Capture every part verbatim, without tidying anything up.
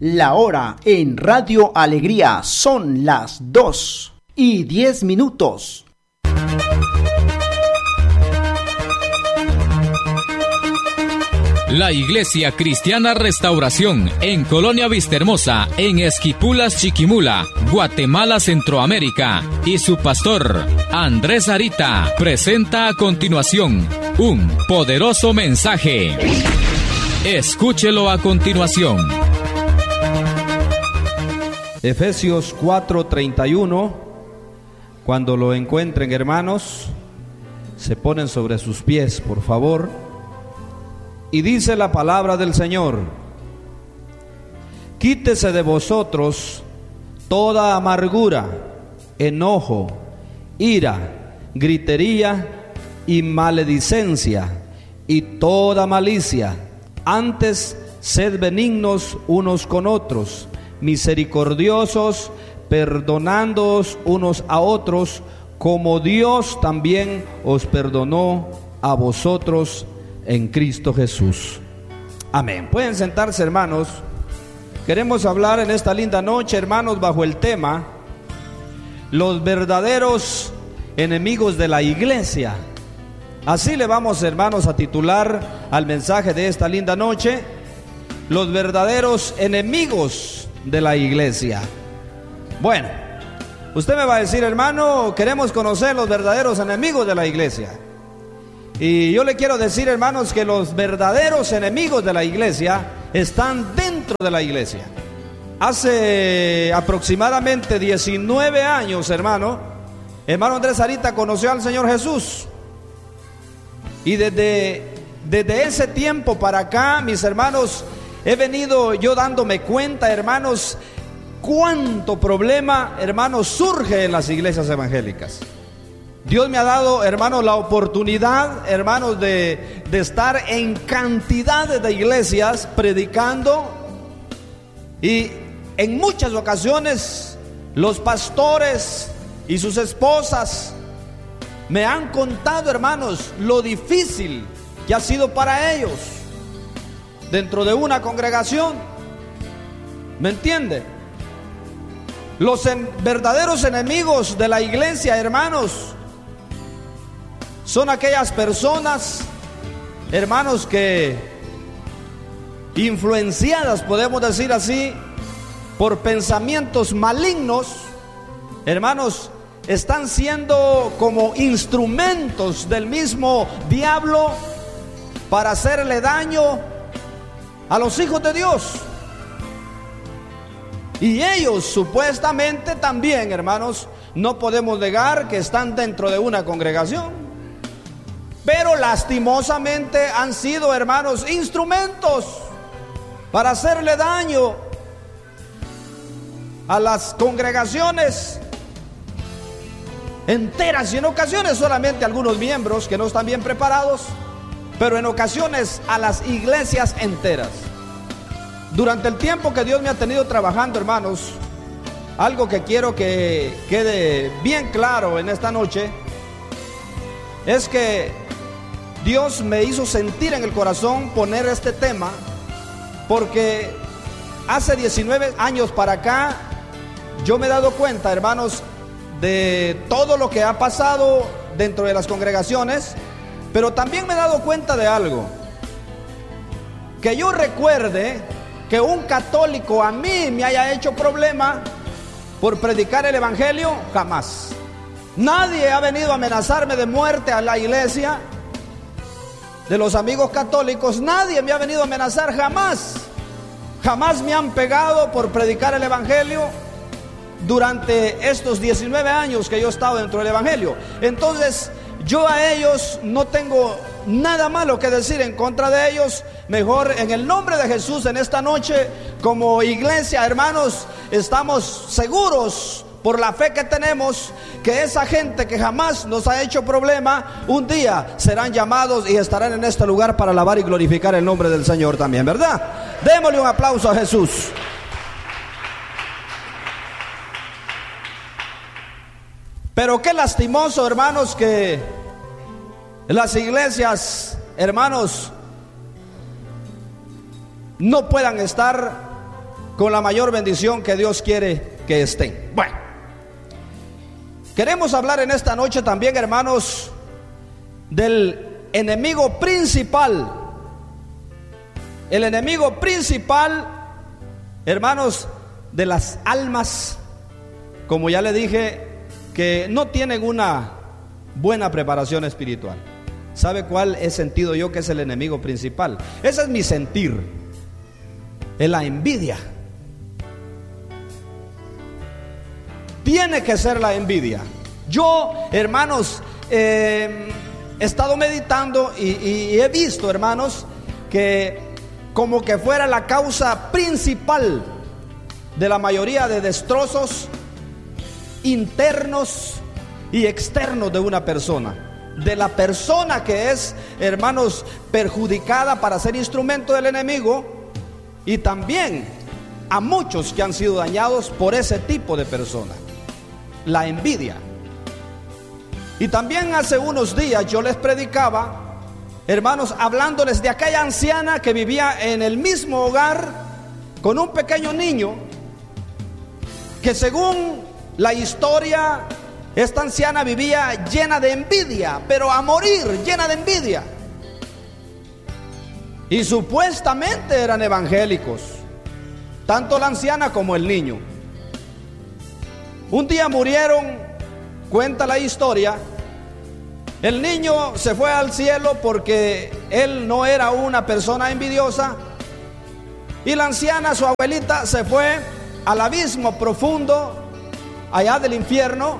La hora en Radio Alegría son las dos y diez minutos. La Iglesia Cristiana Restauración en Colonia Vistahermosa, en Esquipulas, Chiquimula, Guatemala, Centroamérica, y su pastor Andrés Arita presenta a continuación un poderoso mensaje. Escúchelo a continuación. Efesios cuatro treinta y uno. Cuando lo encuentren, hermanos, se ponen sobre sus pies, por favor. Y dice la palabra del Señor: quítese de vosotros toda amargura, enojo, ira, gritería y maledicencia y toda malicia. Antes sed benignos unos con otros, misericordiosos, perdonándoos unos a otros, como Dios también os perdonó a vosotros en Cristo Jesús. Amén. Pueden sentarse, hermanos. Queremos hablar en esta linda noche, hermanos, bajo el tema: los verdaderos enemigos de la iglesia. Así le vamos, hermanos, a titular al mensaje de esta linda noche: los verdaderos enemigos de la iglesia. Bueno, usted me va a decir: hermano, queremos conocer los verdaderos enemigos de la iglesia. Y yo le quiero decir, hermanos, que los verdaderos enemigos de la iglesia están dentro de la iglesia. Hace aproximadamente diecinueve años, hermano, hermano Andrés Arita conoció al Señor Jesús. Y desde, desde ese tiempo para acá, mis hermanos, he venido yo dándome cuenta, hermanos, cuánto problema, hermanos, surge en las iglesias evangélicas. Dios me ha dado, hermanos, la oportunidad, hermanos, de, de estar en cantidades de iglesias predicando. Y en muchas ocasiones los pastores y sus esposas me han contado, hermanos, lo difícil que ha sido para ellos dentro de una congregación. ¿Me entiende? Los en, verdaderos enemigos de la iglesia, hermanos, son aquellas personas, hermanos, que influenciadas, podemos decir así, por pensamientos malignos, hermanos, están siendo como instrumentos del mismo diablo para hacerle daño a los hijos de Dios. Y ellos supuestamente también, hermanos, no podemos negar que están dentro de una congregación, pero lastimosamente han sido, hermanos, instrumentos para hacerle daño a las congregaciones enteras, y en ocasiones solamente a algunos miembros que no están bien preparados, pero en ocasiones a las iglesias enteras. Durante el tiempo que Dios me ha tenido trabajando, hermanos, algo que quiero que quede bien claro en esta noche es que Dios me hizo sentir en el corazón poner este tema, porque hace diecinueve años para acá yo me he dado cuenta, hermanos, de todo lo que ha pasado dentro de las congregaciones, pero también me he dado cuenta de algo. Que yo recuerde que un católico a mí me haya hecho problema por predicar el evangelio, jamás. Nadie ha venido a amenazarme de muerte a la iglesia. De los amigos católicos, nadie me ha venido a amenazar, jamás. Jamás me han pegado por predicar el evangelio durante estos diecinueve años que yo he estado dentro del evangelio. Entonces, yo a ellos no tengo nada malo que decir en contra de ellos. Mejor, en el nombre de Jesús, en esta noche, como iglesia, hermanos, estamos seguros por la fe que tenemos, que esa gente que jamás nos ha hecho problema, un día serán llamados y estarán en este lugar para alabar y glorificar el nombre del Señor también, ¿verdad? Démosle un aplauso a Jesús. Pero qué lastimoso, hermanos, que las iglesias, hermanos, no puedan estar con la mayor bendición que Dios quiere que estén. Bueno, queremos hablar en esta noche también, hermanos, del enemigo principal. El enemigo principal, hermanos, de las almas, como ya le dije, que no tienen una buena preparación espiritual. ¿Sabe cuál he sentido yo que es el enemigo principal? Ese es mi sentir. Es la envidia. Tiene que ser la envidia. Yo, hermanos, eh, he estado meditando y, y he visto, hermanos, que como que fuera la causa principal de la mayoría de destrozos internos y externos de una persona, de la persona que es, hermanos, perjudicada para ser instrumento del enemigo, y también a muchos que han sido dañados por ese tipo de persona, la envidia. Y también hace unos días yo les predicaba, hermanos, hablándoles de aquella anciana que vivía en el mismo hogar con un pequeño niño, que según la historia, esta anciana vivía llena de envidia, pero a morir, llena de envidia. Y supuestamente eran evangélicos, tanto la anciana como el niño. Un día murieron, cuenta la historia. El niño se fue al cielo porque él no era una persona envidiosa, y la anciana, su abuelita, se fue al abismo profundo allá del infierno.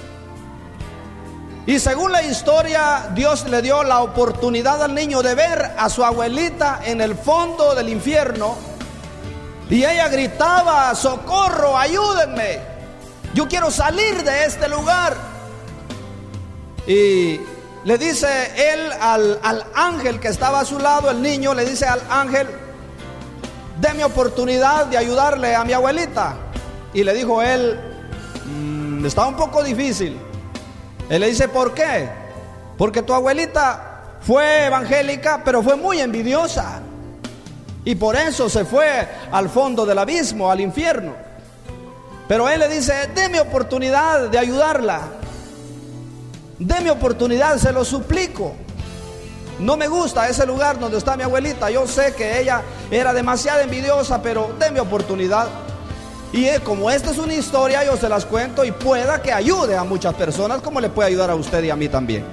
Y según la historia, Dios le dio la oportunidad al niño de ver a su abuelita en el fondo del infierno, y ella gritaba: socorro, ayúdenme, yo quiero salir de este lugar. Y le dice él al, al ángel que estaba a su lado, el niño le dice al ángel: deme oportunidad de ayudarle a mi abuelita. Y le dijo él: mmm, está un poco difícil. Él le dice: ¿por qué? Porque tu abuelita fue evangélica, pero fue muy envidiosa, y por eso se fue al fondo del abismo, al infierno. Pero él le dice: deme oportunidad de ayudarla, deme oportunidad, se lo suplico. No me gusta ese lugar donde está mi abuelita. Yo sé que ella era demasiado envidiosa, pero deme oportunidad. Y como esta es una historia, yo se las cuento y pueda que ayude a muchas personas, como le puede ayudar a usted y a mí también.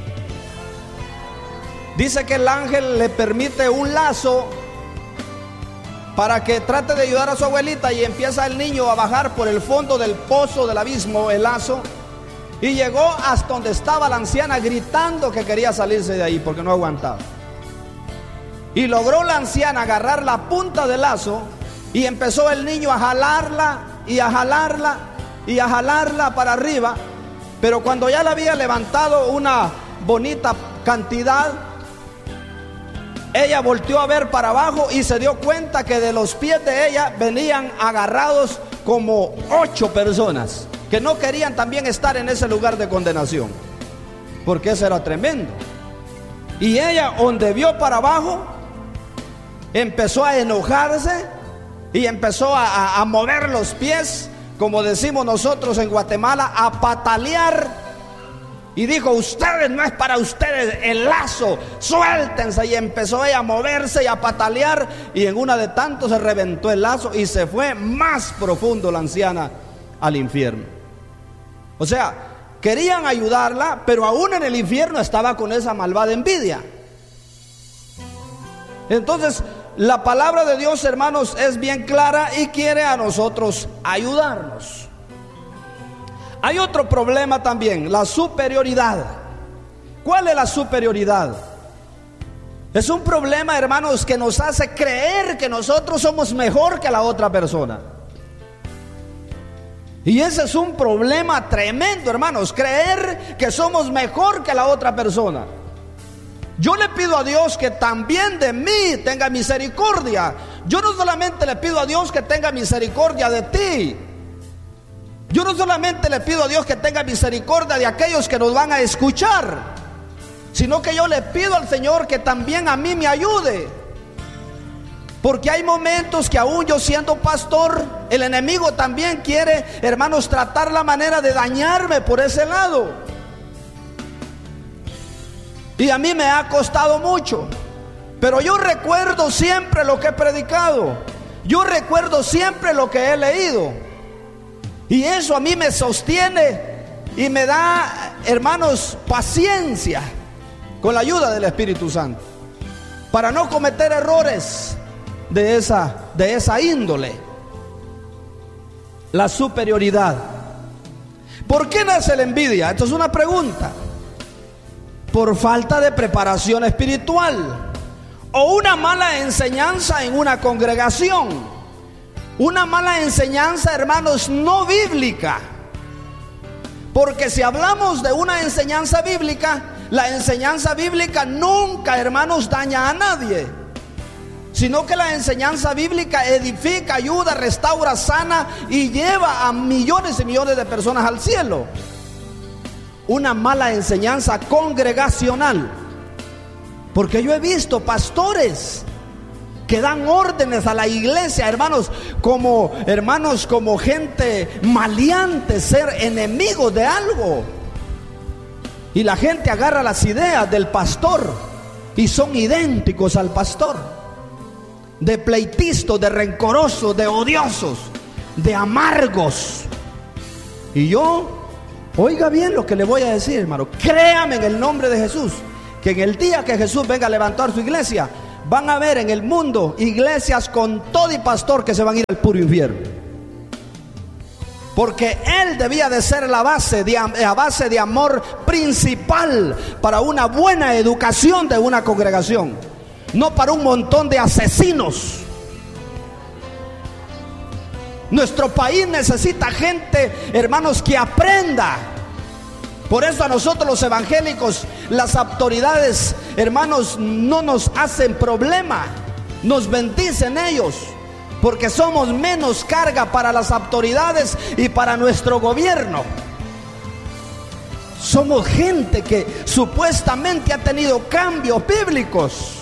Dice que el ángel le permite un lazo para que trate de ayudar a su abuelita, y empieza el niño a bajar por el fondo del pozo del abismo, el lazo, y llegó hasta donde estaba la anciana gritando que quería salirse de ahí porque no aguantaba. Y logró la anciana agarrar la punta del lazo, y empezó el niño a jalarla y a jalarla y a jalarla para arriba. Pero cuando ya le había levantado una bonita cantidad, ella volteó a ver para abajo y se dio cuenta que de los pies de ella venían agarrados como ocho personas que no querían también estar en ese lugar de condenación, porque eso era tremendo. Y ella, donde vio para abajo, empezó a enojarse y empezó a, a, a mover los pies, como decimos nosotros en Guatemala, a patalear. Y dijo: ustedes, no es para ustedes el lazo, suéltense. Y empezó ella a moverse y a patalear, y en una de tantos se reventó el lazo y se fue más profundo la anciana al infierno. O sea, querían ayudarla, pero aún en el infierno estaba con esa malvada envidia. Entonces, la palabra de Dios, hermanos, es bien clara y quiere a nosotros ayudarnos. Hay otro problema también, la superioridad. ¿Cuál es la superioridad? Es un problema, hermanos, que nos hace creer que nosotros somos mejor que la otra persona. Y ese es un problema tremendo, hermanos, creer que somos mejor que la otra persona. Yo le pido a Dios que también de mí tenga misericordia. Yo no solamente le pido a Dios que tenga misericordia de ti. Yo no solamente le pido a Dios que tenga misericordia de aquellos que nos van a escuchar, sino que yo le pido al Señor que también a mí me ayude. Porque hay momentos que aún yo siendo pastor, el enemigo también quiere, hermanos, tratar la manera de dañarme por ese lado. Y a mí me ha costado mucho. Pero yo recuerdo siempre lo que he predicado. Yo recuerdo siempre lo que he leído. Y eso a mí me sostiene y me da, hermanos, paciencia con la ayuda del Espíritu Santo, para no cometer errores de esa, de esa índole. La superioridad. ¿Por qué nace la envidia? Esto es una pregunta. Por falta de preparación espiritual o una mala enseñanza en una congregación. Una mala enseñanza, hermanos, no bíblica. Porque si hablamos de una enseñanza bíblica, la enseñanza bíblica nunca, hermanos, daña a nadie, sino que la enseñanza bíblica edifica, ayuda, restaura, sana y lleva a millones y millones de personas al cielo. Una mala enseñanza congregacional, porque yo he visto pastores que dan órdenes a la iglesia, hermanos, como hermanos, como gente maleante, ser enemigos de algo. Y la gente agarra las ideas del pastor y son idénticos al pastor. De pleitistas, de rencorosos, de odiosos, de amargos. Y yo, oiga bien lo que le voy a decir, hermano. Créame en el nombre de Jesús, que en el día que Jesús venga a levantar su iglesia, van a ver en el mundo iglesias con todo y pastor que se van a ir al puro infierno. Porque él debía de ser la base de, la base de amor principal para una buena educación de una congregación, no para un montón de asesinos. Nuestro país necesita gente, hermanos, que aprenda. Por eso a nosotros los evangélicos, las autoridades, hermanos, no nos hacen problema, nos bendicen ellos, porque somos menos carga para las autoridades y para nuestro gobierno. Somos gente que supuestamente ha tenido cambios bíblicos.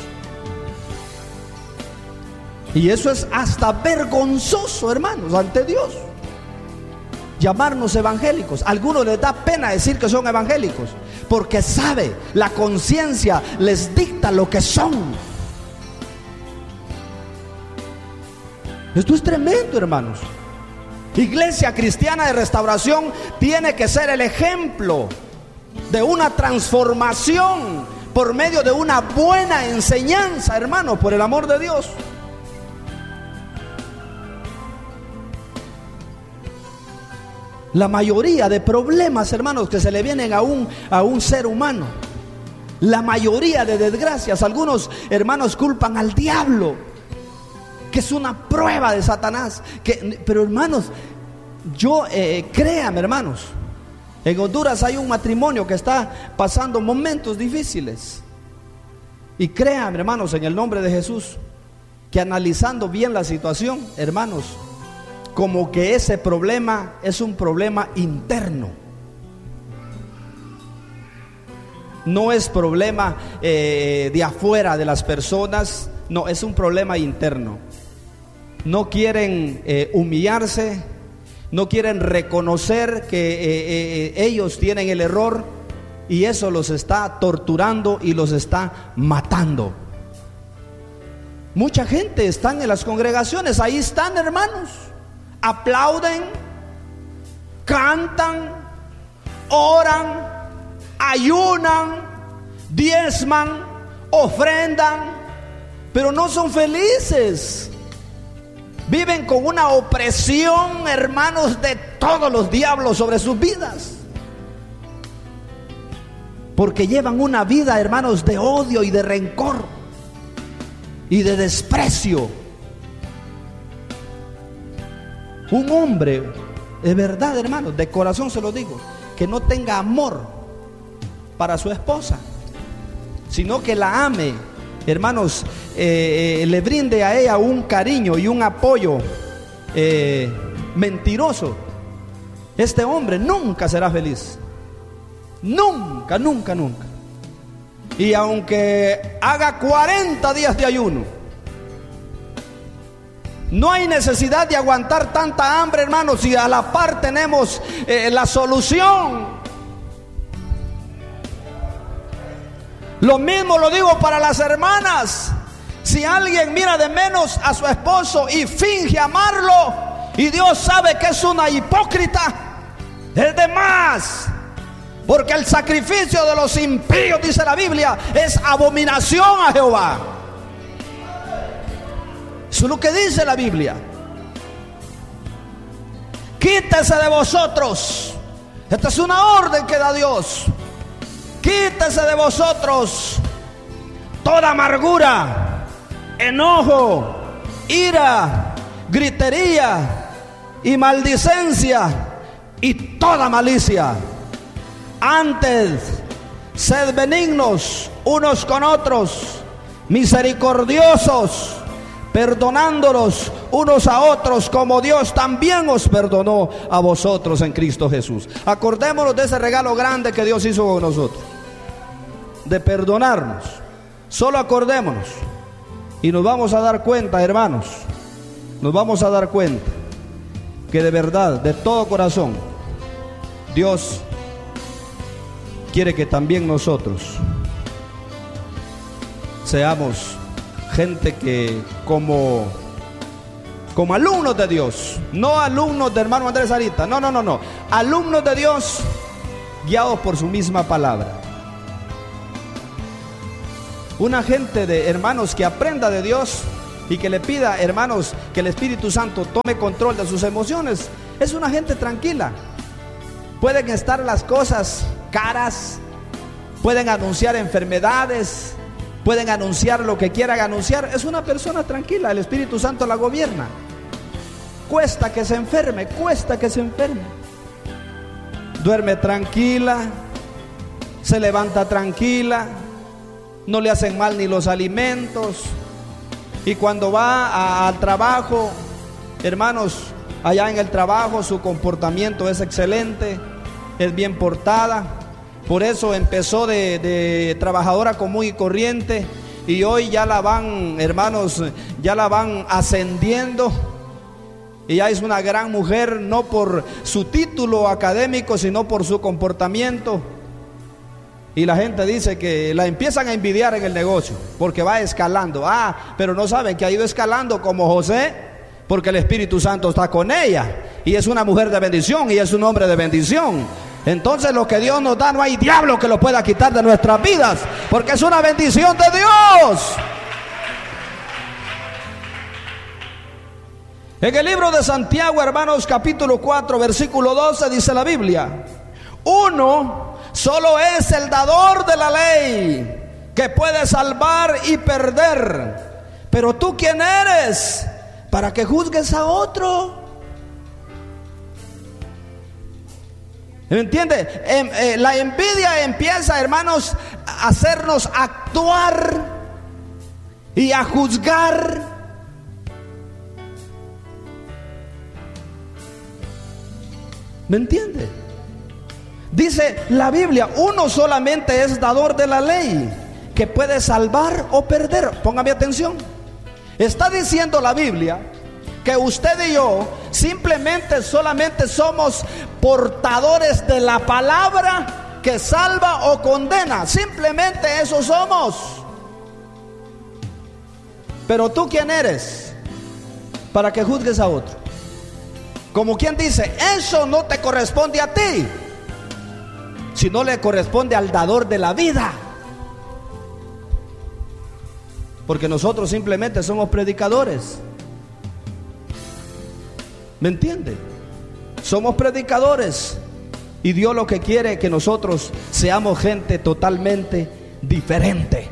Y eso es hasta vergonzoso, hermanos, ante Dios, llamarnos evangélicos. A algunos les da pena decir que son evangélicos, porque sabe, la conciencia les dicta lo que son. Esto es tremendo, hermanos. Iglesia Cristiana de Restauración tiene que ser el ejemplo de una transformación por medio de una buena enseñanza, hermanos, por el amor de Dios. La mayoría de problemas, hermanos, que se le vienen a un, a un ser humano, la mayoría de desgracias, algunos hermanos culpan al diablo, que es una prueba de Satanás. Que, pero hermanos, yo eh, créame, hermanos, en Honduras hay un matrimonio que está pasando momentos difíciles. Y créame, hermanos, en el nombre de Jesús, que analizando bien la situación, hermanos, como que ese problema es un problema interno. No es problema eh, de afuera de las personas, no, es un problema interno. No quieren eh, humillarse, no quieren reconocer que eh, eh, ellos tienen el error, y eso los está torturando y los está matando. Mucha gente está en las congregaciones, ahí están, hermanos, aplauden, cantan, oran, ayunan, diezman, ofrendan, pero no son felices. Viven con una opresión, hermanos, de todos los diablos sobre sus vidas, porque llevan una vida, hermanos, de odio y de rencor y de desprecio. Un hombre, es verdad, hermanos, de corazón se lo digo, que no tenga amor para su esposa, sino que la ame, hermanos, eh, eh, le brinde a ella un cariño y un apoyo eh, mentiroso, este hombre nunca será feliz. Nunca, nunca, nunca. Y aunque haga cuarenta días de ayuno, No hay necesidad de aguantar tanta hambre, hermanos, y a la par tenemos eh, la solución. Lo mismo lo digo para las hermanas. Si alguien mira de menos a su esposo y finge amarlo, y Dios sabe que es una hipócrita, es de más. Porque el sacrificio de los impíos, dice la Biblia, es abominación a Jehová. Eso es lo que dice la Biblia. Quítese de vosotros. Esta es una orden que da Dios. Quítese de vosotros toda amargura, enojo, ira, gritería y maldicencia y toda malicia. Antes, sed benignos unos con otros, misericordiosos, perdonándolos unos a otros como Dios también os perdonó a vosotros en Cristo Jesús. Acordémonos de ese regalo grande que Dios hizo con nosotros, de perdonarnos. Solo acordémonos y nos vamos a dar cuenta, hermanos, nos vamos a dar cuenta que de verdad, de todo corazón, Dios quiere que también nosotros seamos gente que como, como alumnos de Dios, no alumnos de hermano Andrés Arita, no, no, no, no, alumnos de Dios guiados por su misma palabra. Una gente de hermanos que aprenda de Dios y que le pida, hermanos, que el Espíritu Santo tome control de sus emociones, es una gente tranquila. Pueden estar las cosas caras, pueden anunciar enfermedades, pueden anunciar lo que quieran anunciar. Es una persona tranquila, el Espíritu Santo la gobierna. Cuesta que se enferme, cuesta que se enferme. Duerme tranquila, se levanta tranquila, no le hacen mal ni los alimentos. Y cuando va a, al trabajo, hermanos, allá en el trabajo su comportamiento es excelente, es bien portada. Por eso empezó de, de trabajadora común y corriente y hoy ya la van, hermanos, ya la van ascendiendo. Ella es una gran mujer, no por su título académico, sino por su comportamiento. Y la gente dice que la empiezan a envidiar en el negocio porque va escalando. Ah, pero no saben que ha ido escalando como José, porque el Espíritu Santo está con ella y es una mujer de bendición y es un hombre de bendición. Entonces lo que Dios nos da, no hay diablo que lo pueda quitar de nuestras vidas, porque es una bendición de Dios. En el libro de Santiago, hermanos, capítulo cuatro, versículo doce, dice la Biblia: uno solo es el dador de la ley, que puede salvar y perder. Pero tú, ¿quién eres para que juzgues a otro? ¿Me entiende? Eh, eh, la envidia empieza, hermanos, a hacernos actuar y a juzgar. ¿Me entiende? Dice la Biblia, uno solamente es dador de la ley, que puede salvar o perder. Póngame atención. Está diciendo la Biblia que usted y yo simplemente solamente somos portadores de la palabra que salva o condena. Simplemente eso somos. Pero tú, ¿quién eres para que juzgues a otro? Como quien dice, eso no te corresponde a ti, sino le corresponde al dador de la vida. Porque nosotros simplemente somos predicadores. ¿Me entiende? Somos predicadores y Dios lo que quiere es que nosotros seamos gente totalmente diferente.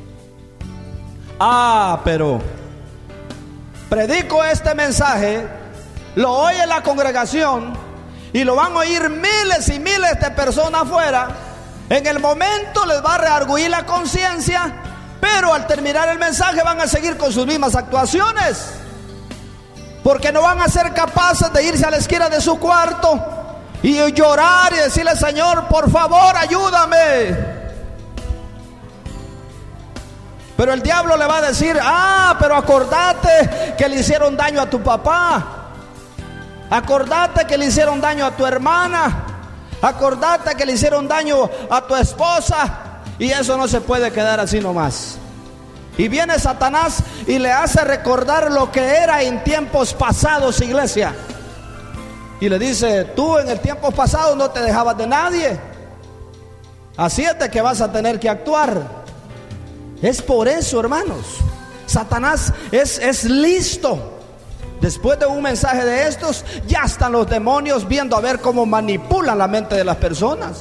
Ah, pero predico este mensaje, lo oye la congregación y lo van a oír miles y miles de personas afuera. En el momento les va a reargüir la conciencia, pero al terminar el mensaje van a seguir con sus mismas actuaciones, porque no van a ser capaces de irse a la esquina de su cuarto y llorar y decirle: Señor, por favor, ayúdame. Pero el diablo le va a decir: ah, pero acordate que le hicieron daño a tu papá, acordate que le hicieron daño a tu hermana, acordate que le hicieron daño a tu esposa. Y eso no se puede quedar así nomás. Y viene Satanás y le hace recordar lo que era en tiempos pasados, iglesia. Y le dice: tú en el tiempo pasado no te dejabas de nadie, así es de que vas a tener que actuar. Es por eso, hermanos, Satanás es, es listo. Después de un mensaje de estos, ya están los demonios viendo a ver cómo manipulan la mente de las personas.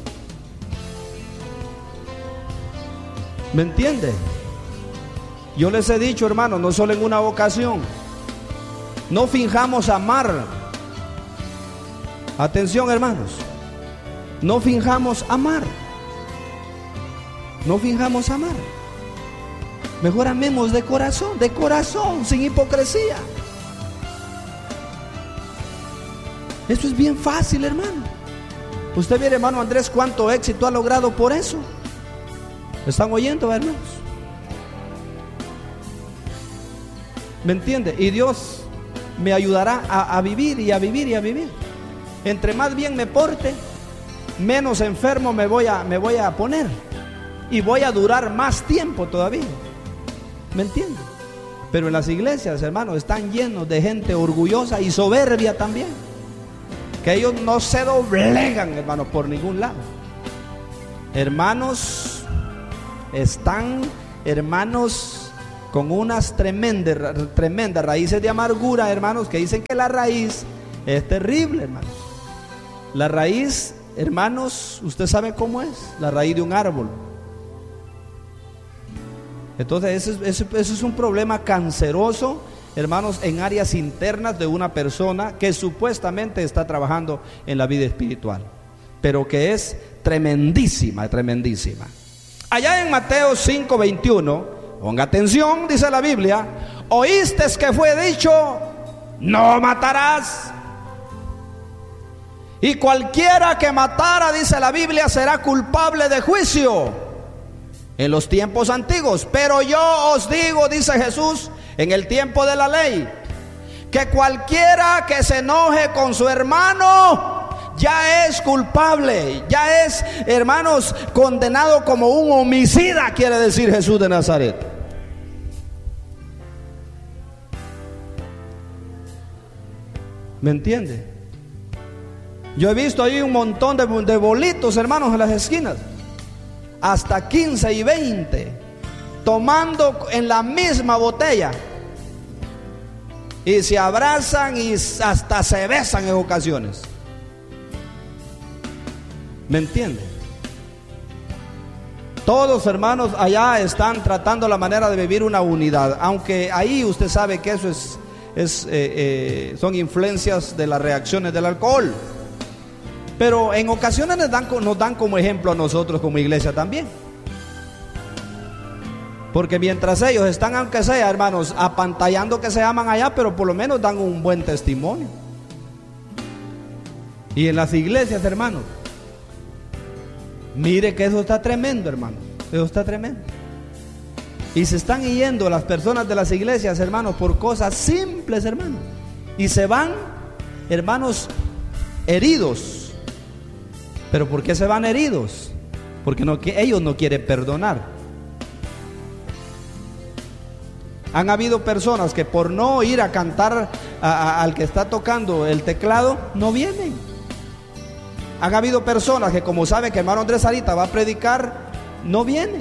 ¿Me entiende? Yo les he dicho, hermanos, no solo en una ocasión, no finjamos amar. Atención, hermanos, no finjamos amar. No finjamos amar. Mejor amemos de corazón, de corazón, sin hipocresía. Eso es bien fácil, hermano. Usted ve, hermano Andrés, cuánto éxito ha logrado por eso. ¿Están oyendo, hermanos? ¿Me entiende? Y Dios me ayudará a, a vivir y a vivir y a vivir. Entre más bien me porte, menos enfermo me voy a, me voy a poner. Y voy a durar más tiempo todavía. ¿Me entiende? Pero en las iglesias, hermanos, están llenos de gente orgullosa y soberbia también, que ellos no se doblegan, hermanos, por ningún lado. Hermanos, están, hermanos, con unas tremendas, tremendas raíces de amargura, hermanos, que dicen que la raíz es terrible, hermanos. La raíz, hermanos, usted sabe cómo es, la raíz de un árbol. Entonces ese, ese, ese es un problema canceroso, hermanos, en áreas internas de una persona que supuestamente está trabajando en la vida espiritual, pero que es tremendísima, tremendísima. Allá en Mateo cinco veintiuno, ponga atención, dice la Biblia: oíste que fue dicho, no matarás. Y cualquiera que matara, dice la Biblia, será culpable de juicio en los tiempos antiguos. Pero yo os digo, dice Jesús, en el tiempo de la ley, que cualquiera que se enoje con su hermano ya es culpable, ya es, hermanos, condenado como un homicida, quiere decir Jesús de Nazaret. ¿Me entiende? Yo he visto ahí un montón de, de bolitos, hermanos, en las esquinas, hasta quince y veinte, tomando en la misma botella, y se abrazan y hasta se besan en ocasiones. ¿Me entiende? Todos, hermanos, allá están tratando la manera de vivir una unidad, aunque ahí usted sabe que eso es, es eh, eh, son influencias de las reacciones del alcohol. Pero en ocasiones nos dan, nos dan como ejemplo a nosotros como iglesia también. Porque mientras ellos están, aunque sea, hermanos, apantallando que se aman allá, pero por lo menos dan un buen testimonio. Y en las iglesias, hermanos, mire que eso está tremendo, hermanos. Eso está tremendo. Y se están yendo las personas de las iglesias, hermanos, por cosas simples, hermanos. Y se van, hermanos, heridos. ¿Pero por qué se van heridos? Porque no, que ellos no quieren perdonar. Han habido personas que por no ir a cantar a, a, al que está tocando el teclado, no vienen. Han habido personas que, como saben que hermano Andrés ahorita va a predicar, no vienen.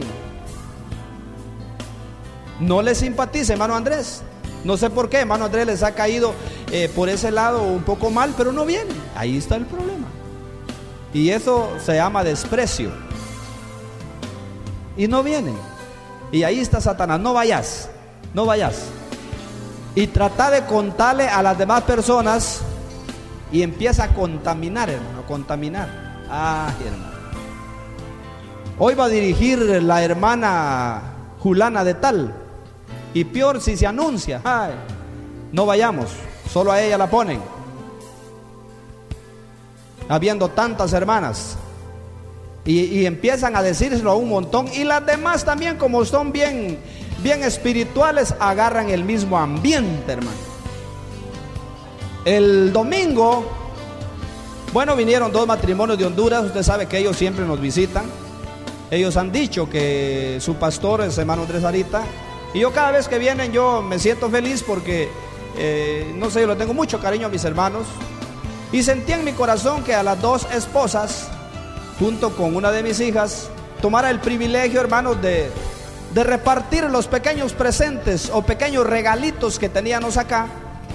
No les simpatiza hermano Andrés. No sé por qué, hermano Andrés les ha caído eh, por ese lado un poco mal, pero no vienen. Ahí está el problema. Y eso se llama desprecio. Y no vienen. Y ahí está Satanás: no vayas, no vayas. Y trata de contarle a las demás personas. Y empieza a contaminar, hermano, a contaminar. Ah, hermano, hoy va a dirigir la hermana Julana de tal. Y peor si se anuncia. Ay, no vayamos, solo a ella la ponen. Habiendo tantas hermanas. Y, y empiezan a decírselo a un montón. Y las demás también, como son bien bien espirituales agarran el mismo ambiente, hermano. El domingo, bueno, vinieron dos matrimonios de Honduras. Usted sabe que ellos siempre nos visitan. Ellos han dicho que su pastor es hermano Andrés Arita. Y yo cada vez que vienen yo me siento feliz porque, eh, no sé, yo le tengo mucho cariño a mis hermanos. Y sentí en mi corazón que a las dos esposas, junto con una de mis hijas, tomara el privilegio, hermanos, de, de repartir los pequeños presentes o pequeños regalitos que teníamos acá.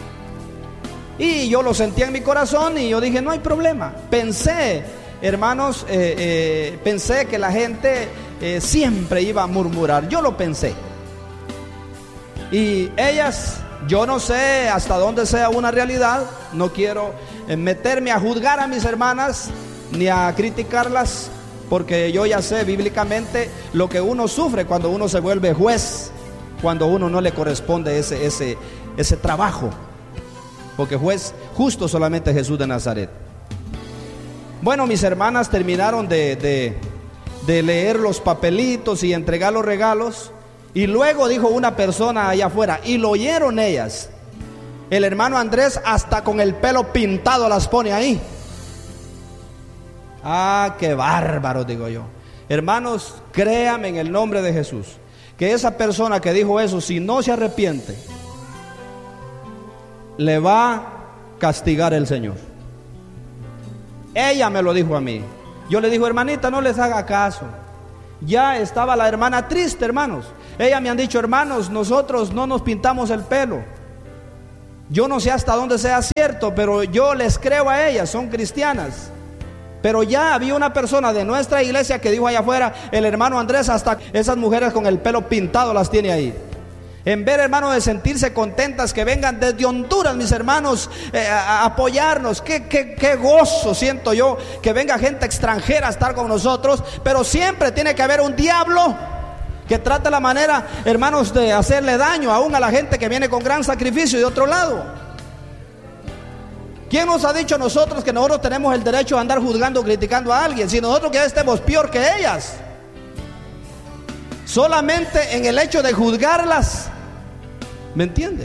Y yo lo sentí en mi corazón y yo dije, no hay problema. Pensé, hermanos, eh, eh, pensé que la gente eh, siempre iba a murmurar. Yo lo pensé. Y ellas, yo no sé hasta dónde sea una realidad. No quiero eh, meterme a juzgar a mis hermanas ni a criticarlas, porque yo ya sé bíblicamente lo que uno sufre cuando uno se vuelve juez, cuando uno no le corresponde ese, ese, ese trabajo. Porque juez justo solamente Jesús de Nazaret. Bueno, mis hermanas terminaron de, de, de leer los papelitos y entregar los regalos. Y luego dijo una persona allá afuera, y lo oyeron ellas: el hermano Andrés hasta con el pelo pintado las pone ahí. Ah, qué bárbaro, digo yo. Hermanos, créanme en el nombre de Jesús, que esa persona que dijo eso, si no se arrepiente, le va a castigar el Señor. Ella me lo dijo a mí. Yo le digo, hermanita, no les haga caso. Ya estaba la hermana triste, hermanos. Ellas me han dicho, hermanos, nosotros no nos pintamos el pelo. Yo no sé hasta dónde sea cierto, pero yo les creo a ellas, son cristianas. Pero ya había una persona de nuestra iglesia que dijo allá afuera, el hermano Andrés hasta esas mujeres con el pelo pintado las tiene ahí. En vez, hermanos, de sentirse contentas que vengan desde Honduras, mis hermanos, eh, a, a apoyarnos. Qué, qué, qué gozo siento yo que venga gente extranjera a estar con nosotros. Pero siempre tiene que haber un diablo que trata la manera, hermanos, de hacerle daño aún a la gente que viene con gran sacrificio de otro lado. ¿Quién nos ha dicho a nosotros que nosotros tenemos el derecho de andar juzgando o criticando a alguien? Si nosotros que estemos peor que ellas. Solamente en el hecho de juzgarlas, ¿me entiende?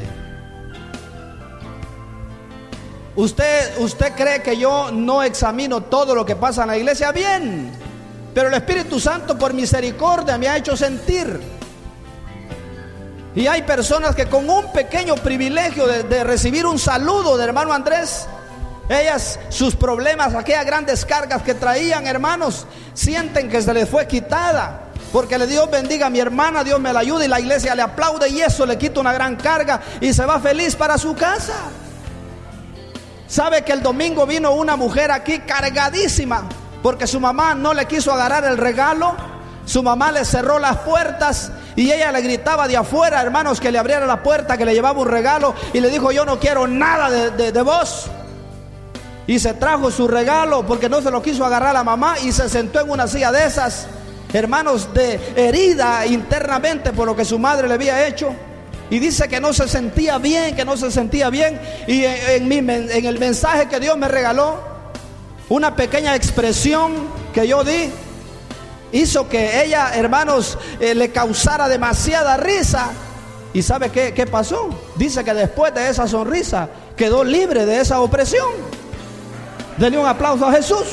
Usted, usted cree que yo no examino todo lo que pasa en la iglesia. Bien, pero el Espíritu Santo por misericordia me ha hecho sentir. Y hay personas que con un pequeño privilegio de, de recibir un saludo del hermano Andrés, ellas, sus problemas, aquellas grandes cargas que traían, hermanos, sienten que se les fue quitada. Porque le Dios bendiga a mi hermana, Dios me la ayuda y la iglesia le aplaude y eso le quita una gran carga y se va feliz para su casa. ¿Sabe que el domingo vino una mujer aquí cargadísima porque su mamá no le quiso agarrar el regalo? Su mamá le cerró las puertas y ella le gritaba de afuera, hermanos, que le abriera la puerta, que le llevaba un regalo, y le dijo, yo no quiero nada de, de, de vos. Y se trajo su regalo porque no se lo quiso agarrar la mamá y se sentó en una silla de esas, hermanos, de herida internamente por lo que su madre le había hecho. Y dice que no se sentía bien, que no se sentía bien. Y en, en, mi, en el mensaje que Dios me regaló, una pequeña expresión que yo di hizo que ella, hermanos, eh, le causara demasiada risa. ¿Y sabe qué, qué pasó? Dice que después de esa sonrisa quedó libre de esa opresión. Denle un aplauso a Jesús.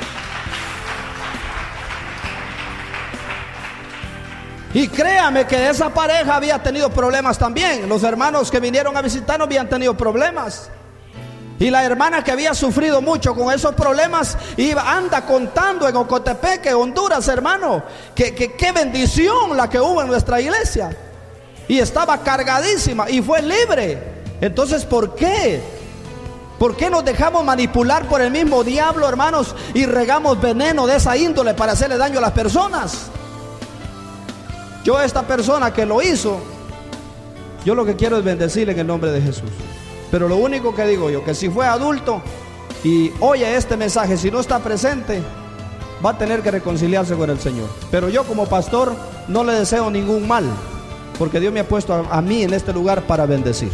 Y créame que esa pareja había tenido problemas también. Los hermanos que vinieron a visitarnos habían tenido problemas. Y la hermana que había sufrido mucho con esos problemas iba, anda contando en Ocotepeque, Honduras, hermano, que, que qué bendición la que hubo en nuestra iglesia. Y estaba cargadísima y fue libre. Entonces, ¿por qué? ¿Por qué nos dejamos manipular por el mismo diablo, hermanos, y regamos veneno de esa índole para hacerle daño a las personas? Yo a esta persona que lo hizo, yo lo que quiero es bendecirle en el nombre de Jesús. Pero lo único que digo yo, que si fue adulto y oye este mensaje, si no está presente, va a tener que reconciliarse con el Señor. Pero yo como pastor no le deseo ningún mal, porque Dios me ha puesto a, a mí en este lugar para bendecir.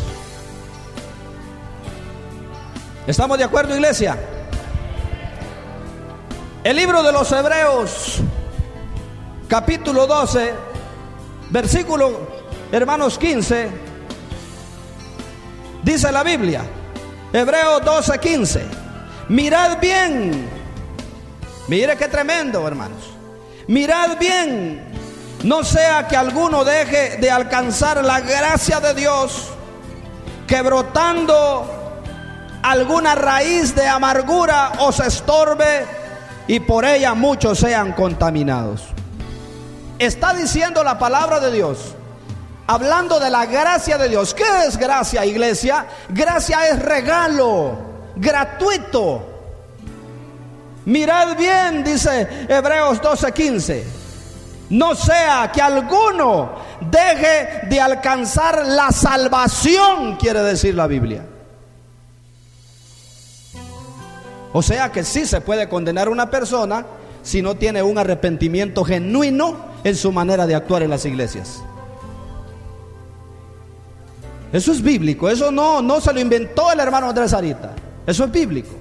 ¿Estamos de acuerdo, iglesia? El libro de los Hebreos, capítulo doce, versículo hermanos, quince, dice la Biblia, Hebreos doce, quince, mirad bien, mire qué tremendo, hermanos, mirad bien, no sea que alguno deje de alcanzar la gracia de Dios, que brotando alguna raíz de amargura os estorbe y por ella muchos sean contaminados. Está diciendo la palabra de Dios, hablando de la gracia de Dios. ¿Qué es gracia, iglesia? Gracia es regalo gratuito. Mirad bien, dice Hebreos doce, quince, no sea que alguno deje de alcanzar la salvación, quiere decir la Biblia. O sea que sí se puede condenar a una persona si no tiene un arrepentimiento genuino en su manera de actuar en las iglesias. Eso es bíblico, eso no, no se lo inventó el hermano Andrés Arita, eso es bíblico.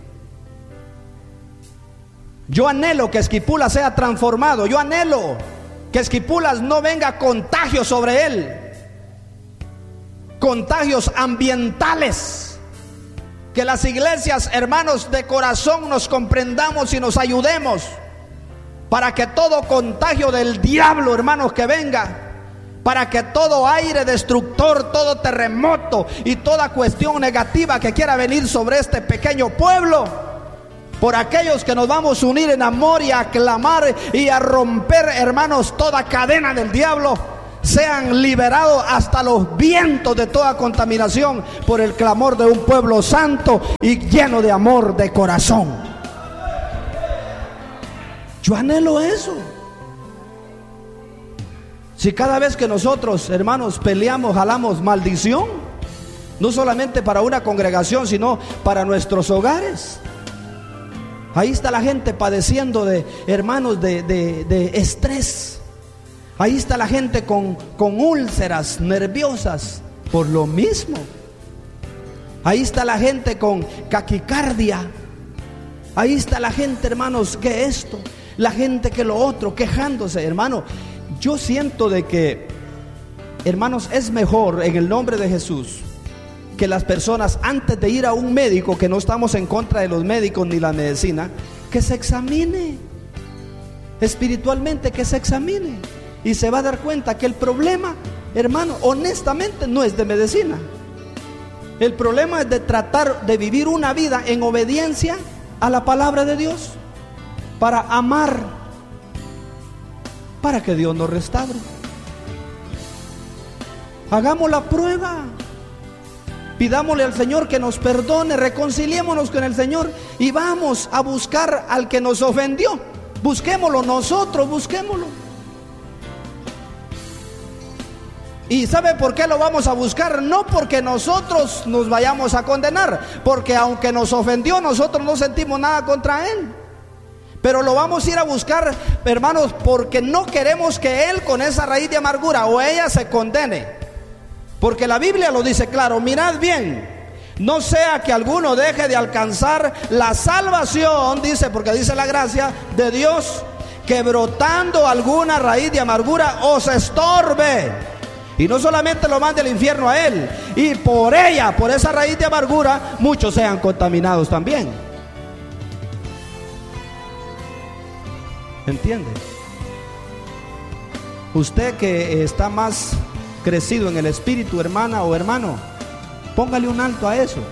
Yo anhelo que Esquipulas sea transformado, yo anhelo que Esquipulas no venga contagio sobre él, contagios ambientales. Que las iglesias, hermanos, de corazón nos comprendamos y nos ayudemos para que todo contagio del diablo, hermanos, que venga, para que todo aire destructor, todo terremoto y toda cuestión negativa que quiera venir sobre este pequeño pueblo, por aquellos que nos vamos a unir en amor y a clamar y a romper, hermanos, toda cadena del diablo, sean liberados hasta los vientos de toda contaminación por el clamor de un pueblo santo y lleno de amor de corazón. Yo anhelo eso. Si cada vez que nosotros, hermanos, peleamos, jalamos maldición, no solamente para una congregación, sino para nuestros hogares. Ahí está la gente padeciendo de, hermanos, de, de, de estrés. Ahí está la gente con, con úlceras nerviosas por lo mismo. Ahí está la gente con taquicardia. Ahí está la gente, hermanos, que esto, la gente que lo otro, quejándose, hermano. Yo siento de que, hermanos, es mejor en el nombre de Jesús que las personas, antes de ir a un médico, que no estamos en contra de los médicos ni la medicina, que se examine espiritualmente, que se examine. Y se va a dar cuenta que el problema, hermano, honestamente no es de medicina. El problema es de tratar de vivir una vida en obediencia a la palabra de Dios, para amar, para que Dios nos restaure. Hagamos la prueba. Pidámosle al Señor que nos perdone, reconciliémonos con el Señor y vamos a buscar al que nos ofendió. Busquémoslo nosotros, busquémoslo. ¿Y sabe por qué lo vamos a buscar? No porque nosotros nos vayamos a condenar, porque aunque nos ofendió, nosotros no sentimos nada contra él. Pero lo vamos a ir a buscar, hermanos, porque no queremos que él con esa raíz de amargura o ella se condene. Porque la Biblia lo dice claro, mirad bien, no sea que alguno deje de alcanzar la salvación, dice, porque dice la gracia de Dios, que brotando alguna raíz de amargura os estorbe. Y no solamente lo mande al infierno a él, y por ella, por esa raíz de amargura, muchos sean contaminados también. ¿Entiende? Usted que está más crecido en el espíritu, hermana o hermano, póngale un alto a eso.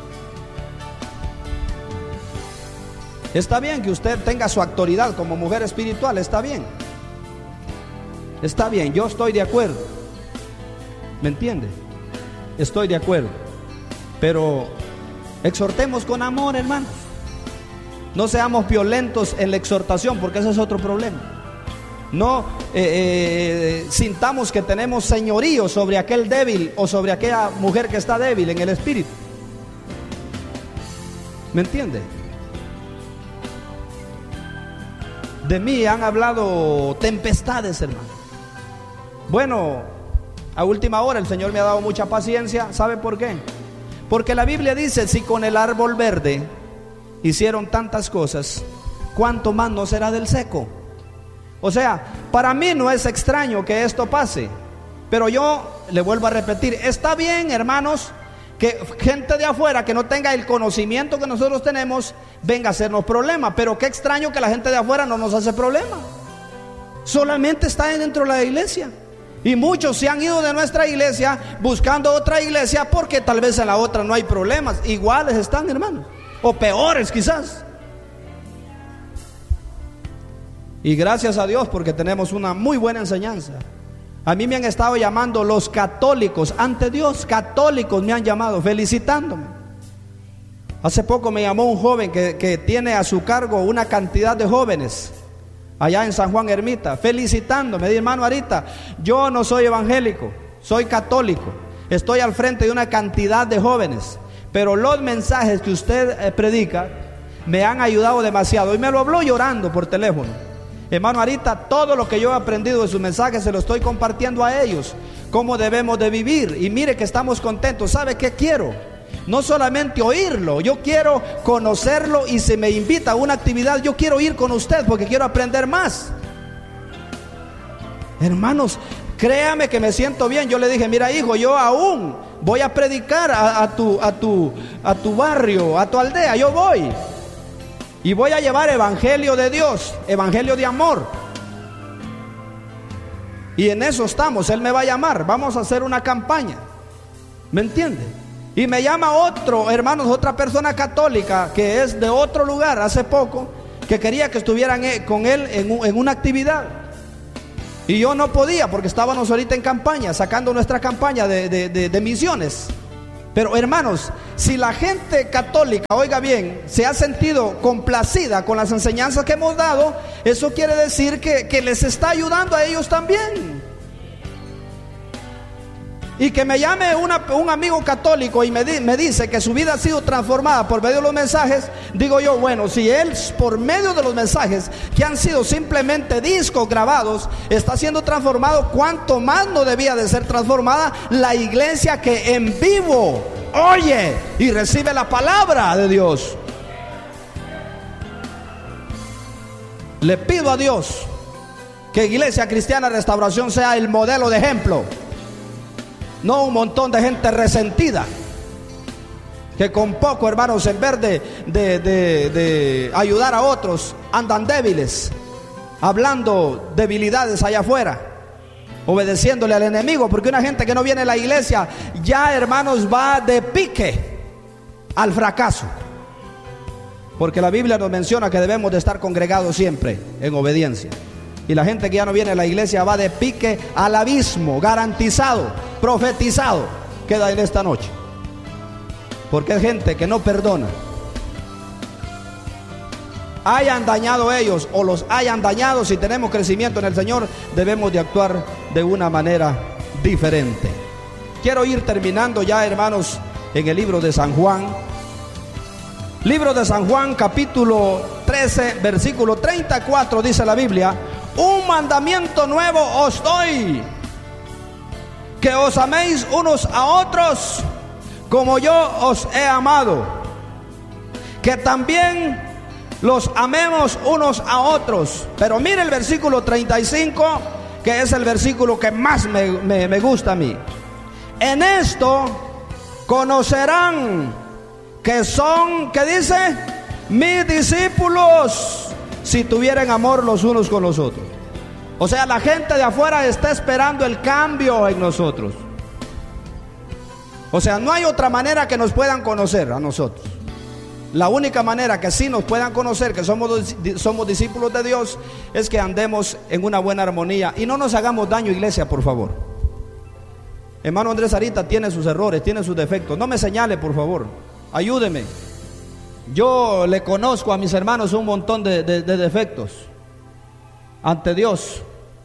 Está bien que usted tenga su autoridad como mujer espiritual, está bien. Está bien, yo estoy de acuerdo. ¿Me entiende? Estoy de acuerdo. Pero exhortemos con amor, hermanos. No seamos violentos en la exhortación, porque ese es otro problema. No eh, eh, sintamos que tenemos señorío sobre aquel débil o sobre aquella mujer que está débil en el espíritu. ¿Me entiende? De mí han hablado tempestades, hermano. Bueno, a última hora el Señor me ha dado mucha paciencia. ¿Sabe por qué? Porque la Biblia dice, si con el árbol verde hicieron tantas cosas, ¿cuánto más no será del seco? O sea, para mí no es extraño que esto pase, Pero yo le vuelvo a repetir, está bien, hermanos, que gente de afuera que no tenga el conocimiento que nosotros tenemos venga a hacernos problemas. Pero qué extraño que la gente de afuera no nos hace problema. Solamente está dentro de la iglesia. Y muchos se han ido de nuestra iglesia buscando otra iglesia porque tal vez en la otra no hay problemas. Iguales están, hermanos, o peores quizás. Y gracias a Dios porque tenemos una muy buena enseñanza. A mí me han estado llamando los católicos, ante Dios, católicos me han llamado, felicitándome. Hace poco me llamó un joven que, que tiene a su cargo una cantidad de jóvenes allá en San Juan Ermita, felicitándome. Dice, hermano Arita, yo no soy evangélico, soy católico, estoy al frente de una cantidad de jóvenes, pero los mensajes que usted eh, predica me han ayudado demasiado. Y me lo habló llorando por teléfono. Hermano Arita, todo lo que yo he aprendido de sus mensajes se lo estoy compartiendo a ellos, cómo debemos de vivir. Y mire que estamos contentos. ¿Sabe qué quiero? No solamente oírlo, yo quiero conocerlo, y si me invita a una actividad, yo quiero ir con usted porque quiero aprender más. Hermanos, créame que me siento bien. Yo le dije, mira hijo, yo aún voy a predicar a, a, tu, a, tu, a tu barrio, a tu aldea, yo voy. Y voy a llevar evangelio de Dios, evangelio de amor. Y en eso estamos. Él me va a llamar, vamos a hacer una campaña, ¿me entiende? Y me llama otro, hermanos, otra persona católica que es de otro lugar hace poco, que quería que estuvieran con él en, un, en una actividad. Y yo no podía porque estábamos ahorita en campaña, sacando nuestra campaña de, de, de, de misiones. Pero hermanos, si la gente católica, oiga bien, se ha sentido complacida con las enseñanzas que hemos dado, eso quiere decir que, que les está ayudando a ellos también. Y que me llame una, un amigo católico y me, di, me dice que su vida ha sido transformada por medio de los mensajes, digo yo, bueno, si él por medio de los mensajes que han sido simplemente discos grabados está siendo transformado, ¿cuánto más no debía de ser transformada la iglesia que en vivo oye y recibe la palabra de Dios? Le pido a Dios que Iglesia Cristiana Restauración sea el modelo de ejemplo. No un montón de gente resentida que con poco, hermanos, en vez de, de, de, de ayudar a otros, andan débiles, hablando debilidades allá afuera, obedeciéndole al enemigo. Porque una gente que no viene a la iglesia ya, hermanos, va de pique al fracaso. Porque la Biblia nos menciona que debemos de estar congregados siempre en obediencia. Y la gente que ya no viene a la iglesia va de pique al abismo, garantizado, profetizado, queda en esta noche. Porque es gente que no perdona. Hayan dañado ellos o los hayan dañado, si tenemos crecimiento en el Señor, debemos de actuar de una manera diferente. Quiero ir terminando ya, hermanos, en el libro de San Juan. Libro de San Juan, capítulo trece, versículo treinta y cuatro, dice la Biblia: un mandamiento nuevo os doy, que os améis unos a otros como yo os he amado, que también los amemos unos a otros. Pero mire el versículo treinta y cinco, que es el versículo que más me, me, me gusta a mí. En esto conocerán que son, ¿qué dice? Mis discípulos, si tuvieran amor los unos con los otros. O sea, la gente de afuera está esperando el cambio en nosotros. O sea, no hay otra manera que nos puedan conocer a nosotros. La única manera que sí nos puedan conocer que somos, somos discípulos de Dios es que andemos en una buena armonía y no nos hagamos daño, iglesia, por favor. Hermano Andrés Arita tiene sus errores, tiene sus defectos. No me señale, por favor. Ayúdeme. Yo le conozco a mis hermanos un montón de, de, de defectos ante Dios.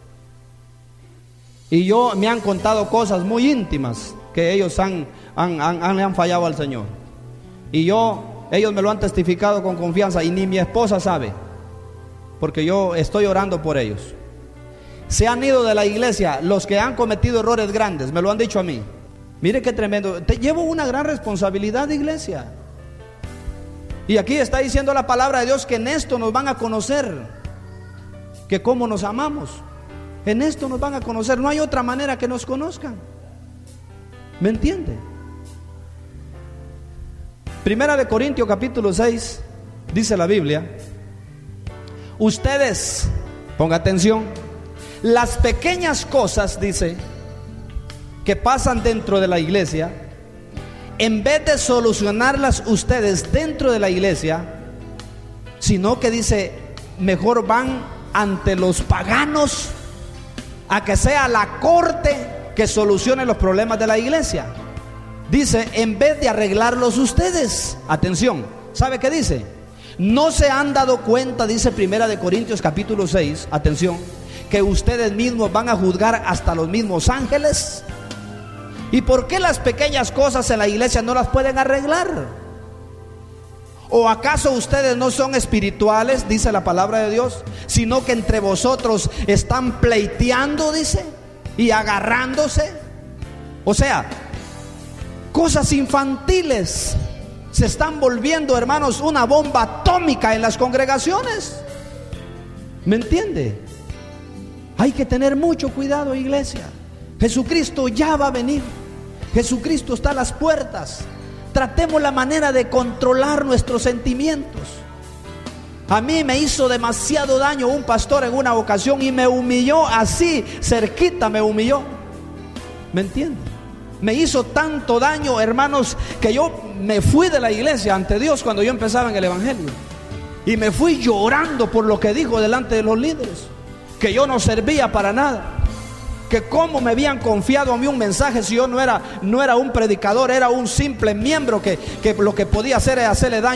Y yo me han contado cosas muy íntimas que ellos han, han, han, han, han fallado al Señor. Y yo, ellos me lo han testificado con confianza y ni mi esposa sabe, porque yo estoy orando por ellos. Se han ido de la iglesia los que han cometido errores grandes, me lo han dicho a mí. Mire qué tremendo. Te llevo una gran responsabilidad, iglesia. Y aquí está diciendo la palabra de Dios que en esto nos van a conocer, que cómo nos amamos. En esto nos van a conocer. No hay otra manera que nos conozcan. ¿Me entiende? Primera de Corintios capítulo seis, dice la Biblia: ustedes, ponga atención, las pequeñas cosas, dice, que pasan dentro de la iglesia, en vez de solucionarlas ustedes dentro de la iglesia, sino que dice, mejor van ante los paganos a que sea la corte que solucione los problemas de la iglesia. Dice, en vez de arreglarlos ustedes. Atención, ¿sabe qué dice? No se han dado cuenta, dice Primera de Corintios capítulo seis, atención, que ustedes mismos van a juzgar hasta los mismos ángeles. ¿Y por qué las pequeñas cosas en la iglesia no las pueden arreglar? ¿O acaso ustedes no son espirituales, dice la palabra de Dios, sino que entre vosotros están pleiteando, dice, y agarrándose? O sea, cosas infantiles se están volviendo, hermanos, una bomba atómica en las congregaciones. ¿Me entiende? Hay que tener mucho cuidado, iglesia. Jesucristo ya va a venir. Jesucristo está a las puertas. Tratemos la manera de controlar nuestros sentimientos. A mí me hizo demasiado daño un pastor en una ocasión y me humilló así, cerquita me humilló. ¿Me entiende? Me hizo tanto daño, hermanos, que yo me fui de la iglesia ante Dios cuando yo empezaba en el evangelio. Y me fui llorando por lo que dijo delante de los líderes, que yo no servía para nada, que cómo me habían confiado a mí un mensaje si yo no era, no era un predicador, era un simple miembro que, que lo que podía hacer es hacerle daño